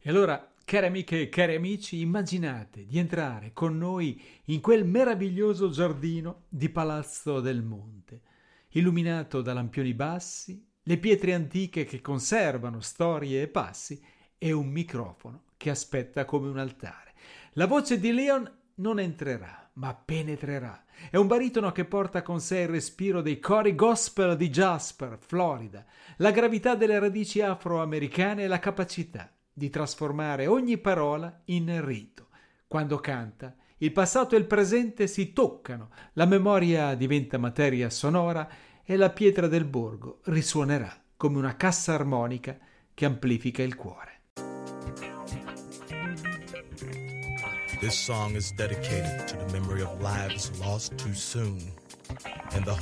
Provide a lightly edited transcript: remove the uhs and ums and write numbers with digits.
E allora, cari amiche e cari amici, immaginate di entrare con noi in quel meraviglioso giardino di Palazzo del Monte, illuminato da lampioni bassi, le pietre antiche che conservano storie e passi e un microfono che aspetta come un altare. La voce di Leon non entrerà, ma penetrerà. È un baritono che porta con sé il respiro dei cori gospel di Jasper, Florida, la gravità delle radici afroamericane e la capacità di trasformare ogni parola in rito. Quando canta, il passato e il presente si toccano, la memoria diventa materia sonora e la pietra del borgo risuonerà come una cassa armonica che amplifica il cuore. This song is dedicated to the memory of lives lost too soon and the